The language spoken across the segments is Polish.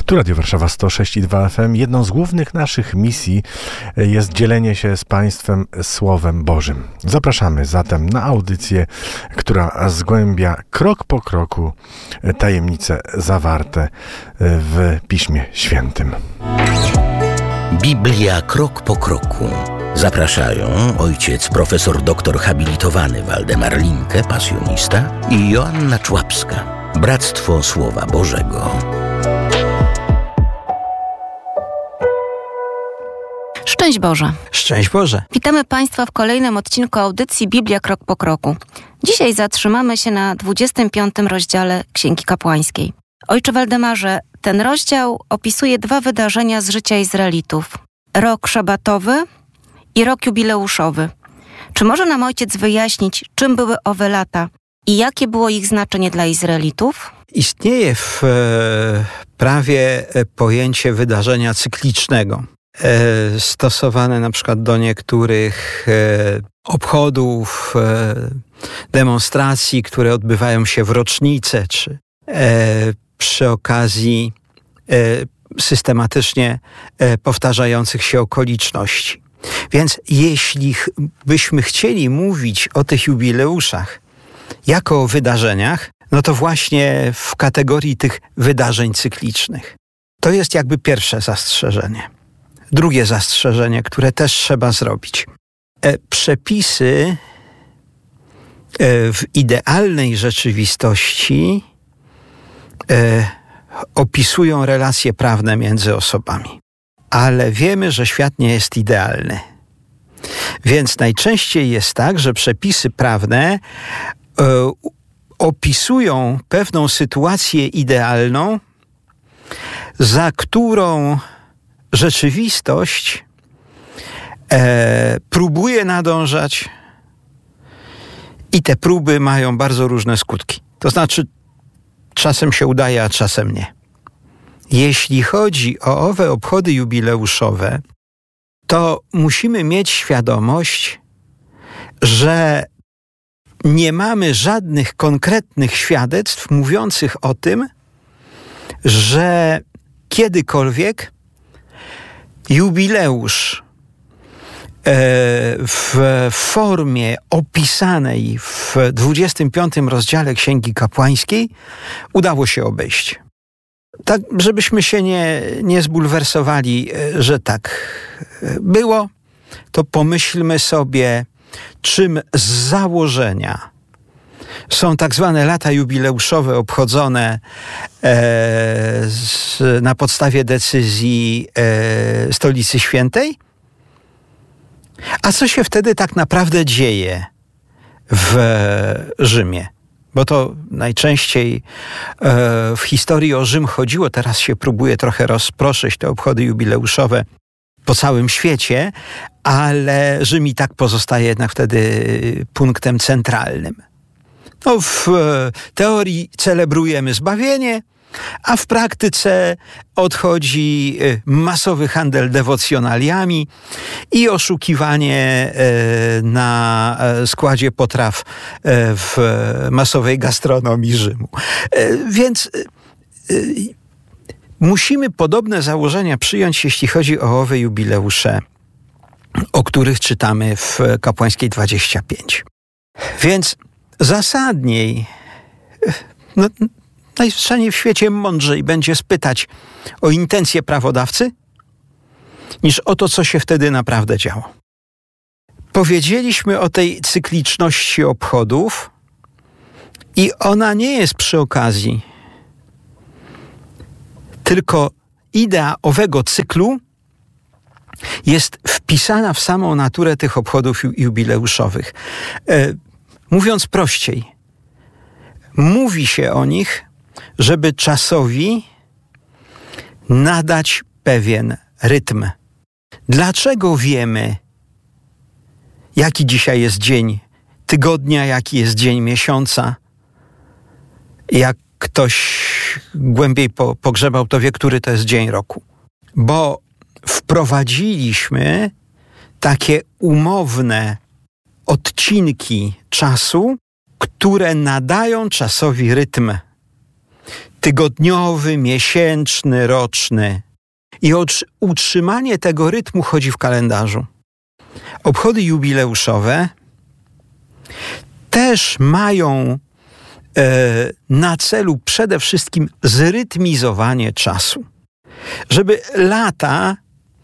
Tu Radio Warszawa 106,2 FM. Jedną z głównych naszych misji jest dzielenie się z Państwem Słowem Bożym. Zapraszamy zatem na audycję, która zgłębia krok po kroku tajemnice zawarte w Piśmie Świętym. Biblia krok po kroku. Zapraszają ojciec profesor doktor habilitowany Waldemar Linke, pasjonista, i Joanna Człapska, Bractwo Słowa Bożego. Szczęść Boże. Szczęść Boże. Witamy Państwa w kolejnym odcinku audycji Biblia krok po kroku. Dzisiaj zatrzymamy się na 25 rozdziale Księgi Kapłańskiej. Ojcze Waldemarze, ten rozdział opisuje dwa wydarzenia z życia Izraelitów. Rok szabatowy i rok jubileuszowy. Czy może nam ojciec wyjaśnić, czym były owe lata i jakie było ich znaczenie dla Izraelitów? Istnieje w prawie pojęcie wydarzenia cyklicznego, stosowane na przykład do niektórych obchodów, demonstracji, które odbywają się w rocznicę, czy przy okazji systematycznie powtarzających się okoliczności. Więc jeśli byśmy chcieli mówić o tych jubileuszach jako o wydarzeniach, no to właśnie w kategorii tych wydarzeń cyklicznych. To jest jakby pierwsze zastrzeżenie. Drugie zastrzeżenie, które też trzeba zrobić. Przepisy w idealnej rzeczywistości opisują relacje prawne między osobami. Ale wiemy, że świat nie jest idealny. Więc najczęściej jest tak, że przepisy prawne opisują pewną sytuację idealną, za którą rzeczywistość próbuje nadążać i te próby mają bardzo różne skutki. To znaczy, czasem się udaje, a czasem nie. Jeśli chodzi o owe obchody jubileuszowe, to musimy mieć świadomość, że nie mamy żadnych konkretnych świadectw mówiących o tym, że kiedykolwiek jubileusz w formie opisanej w 25 rozdziale Księgi Kapłańskiej udało się obejść. Tak, żebyśmy się nie zbulwersowali, że tak było, to pomyślmy sobie, czym z założenia są tak zwane lata jubileuszowe obchodzone na podstawie decyzji Stolicy Świętej? A co się wtedy tak naprawdę dzieje w Rzymie? Bo to najczęściej w historii o Rzym chodziło, teraz się próbuje trochę rozproszyć te obchody jubileuszowe po całym świecie, ale Rzym i tak pozostaje jednak wtedy punktem centralnym. No, w teorii celebrujemy zbawienie, a w praktyce odchodzi masowy handel dewocjonaliami i oszukiwanie na składzie potraw w masowej gastronomii Rzymu. Więc musimy podobne założenia przyjąć, jeśli chodzi o owe jubileusze, o których czytamy w Kapłańskiej 25. Więc zasadniej, najzwyczajniej w świecie mądrzej będzie spytać o intencje prawodawcy, niż o to, co się wtedy naprawdę działo. Powiedzieliśmy o tej cykliczności obchodów i ona nie jest przy okazji, tylko idea owego cyklu jest wpisana w samą naturę tych obchodów jubileuszowych. Mówiąc prościej, mówi się o nich, żeby czasowi nadać pewien rytm. Dlaczego wiemy, jaki dzisiaj jest dzień tygodnia, jaki jest dzień miesiąca? Jak ktoś głębiej pogrzebał, to wie, który to jest dzień roku. Bo wprowadziliśmy takie umowne odcinki czasu, które nadają czasowi rytm. tygodniowy, miesięczny, roczny. I o utrzymanie tego rytmu chodzi w kalendarzu. Obchody jubileuszowe też mają na celu przede wszystkim zrytmizowanie czasu. Żeby lata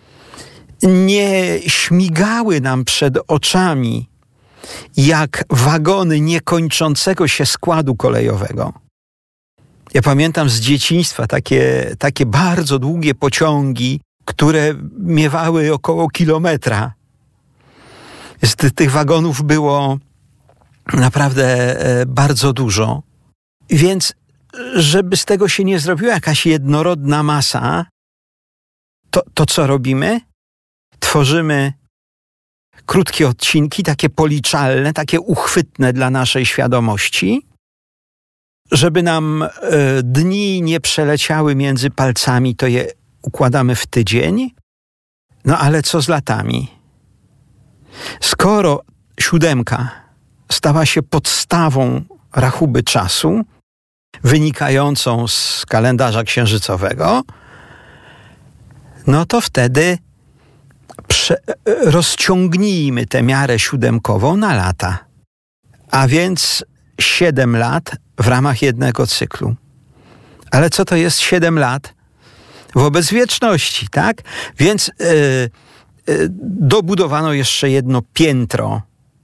nie śmigały nam przed oczami jak wagony niekończącego się składu kolejowego. Ja pamiętam z dzieciństwa takie bardzo długie pociągi, które miewały około kilometra. Tych wagonów było naprawdę bardzo dużo. Więc żeby z tego się nie zrobiła jakaś jednorodna masa, to co robimy? Tworzymy krótkie odcinki, takie policzalne, takie uchwytne dla naszej świadomości, żeby nam dni nie przeleciały między palcami, to je układamy w tydzień. No ale co z latami? Skoro 7 stała się podstawą rachuby czasu, wynikającą z kalendarza księżycowego, no to wtedy rozciągnijmy tę miarę 7-kową na lata. A więc 7 lat w ramach jednego cyklu. Ale co to jest 7 lat wobec wieczności, tak? Więc dobudowano jeszcze jedno piętro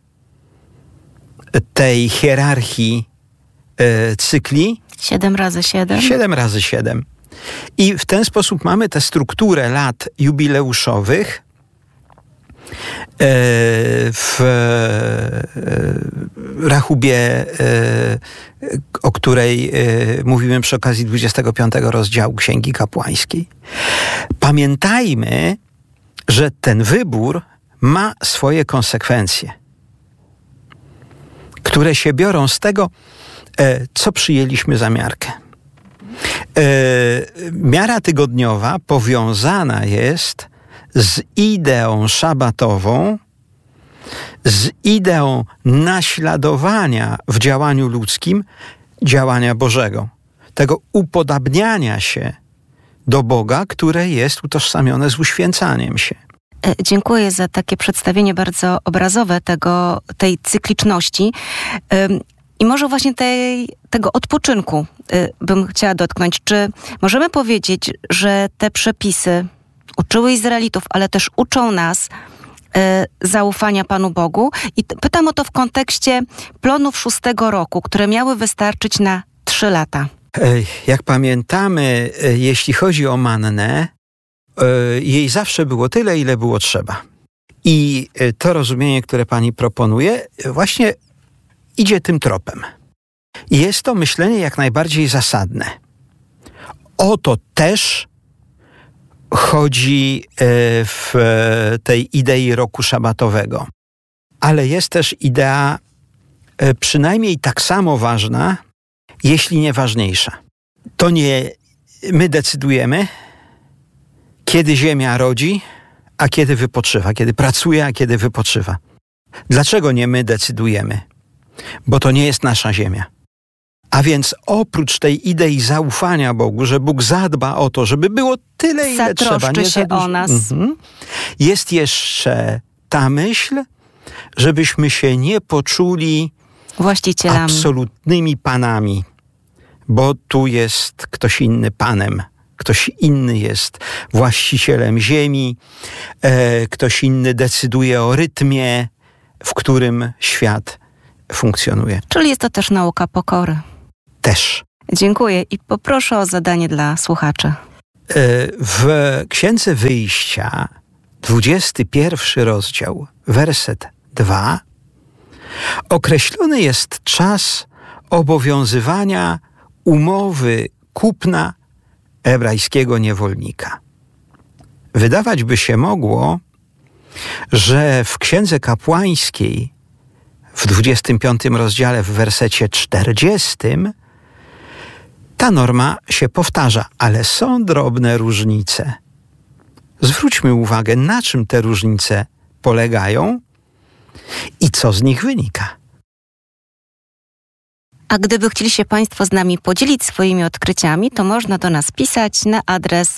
tej hierarchii cykli. 7 razy 7. 7 razy 7. I w ten sposób mamy tę strukturę lat jubileuszowych w rachubie, o której mówimy przy okazji 25 rozdziału Księgi Kapłańskiej. Pamiętajmy, że ten wybór ma swoje konsekwencje, które się biorą z tego, co przyjęliśmy za miarkę. Miara tygodniowa powiązana jest z ideą szabatową, z ideą naśladowania w działaniu ludzkim działania Bożego. Tego upodabniania się do Boga, które jest utożsamione z uświęcaniem się. Dziękuję za takie przedstawienie bardzo obrazowe tej cykliczności. I może właśnie tego odpoczynku bym chciała dotknąć. Czy możemy powiedzieć, że te przepisy uczyły Izraelitów, ale też uczą nas zaufania Panu Bogu? I pytam o to w kontekście plonów 6 roku, które miały wystarczyć na 3 lata. Jak pamiętamy, jeśli chodzi o mannę, jej zawsze było tyle, ile było trzeba. I to rozumienie, które pani proponuje, właśnie idzie tym tropem. Jest to myślenie jak najbardziej zasadne. O to też chodzi w tej idei roku szabatowego. Ale jest też idea przynajmniej tak samo ważna, jeśli nie ważniejsza. To nie my decydujemy, kiedy ziemia rodzi, a kiedy wypoczywa, kiedy pracuje, a kiedy wypoczywa. Dlaczego nie my decydujemy? Bo to nie jest nasza ziemia. A więc oprócz tej idei zaufania Bogu, że Bóg zadba o to, żeby było tyle, ile trzeba. Zatroszczy się o nas. Jest jeszcze ta myśl, żebyśmy się nie poczuli właścicielami, absolutnymi panami, bo tu jest ktoś inny panem. Ktoś inny jest właścicielem ziemi, ktoś inny decyduje o rytmie, w którym świat funkcjonuje. Czyli jest to też nauka pokory. Też. Dziękuję i poproszę o zadanie dla słuchaczy. W Księdze Wyjścia, 21 rozdział, werset 2, określony jest czas obowiązywania umowy kupna hebrajskiego niewolnika. Wydawać by się mogło, że w Księdze Kapłańskiej w 25 rozdziale w wersecie 40 ta norma się powtarza, ale są drobne różnice. Zwróćmy uwagę, na czym te różnice polegają i co z nich wynika. A gdyby chcieli się Państwo z nami podzielić swoimi odkryciami, to można do nas pisać na adres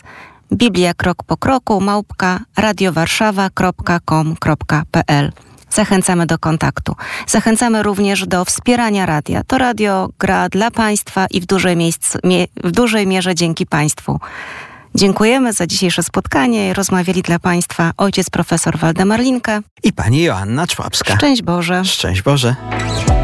bibliakrokpokroku@radiowarszawa.com.pl. Zachęcamy do kontaktu. Zachęcamy również do wspierania radia. To radio gra dla Państwa i w dużej mierze dzięki Państwu. Dziękujemy za dzisiejsze spotkanie. Rozmawiali dla Państwa ojciec profesor Waldemar Linke i pani Joanna Człapska. Szczęść Boże. Szczęść Boże.